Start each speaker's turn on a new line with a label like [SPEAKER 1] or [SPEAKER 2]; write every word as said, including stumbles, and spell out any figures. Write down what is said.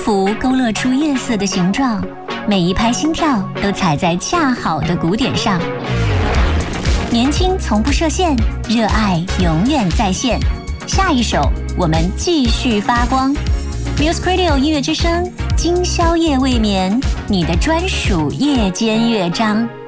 [SPEAKER 1] 符勾勒出夜色的形状，每一拍心跳都踩在恰好的鼓点上。年轻从不设限，热爱永远在线。下一首，我们继续发光。Music Radio 音乐之声，今宵夜未眠，你的专属夜间乐章。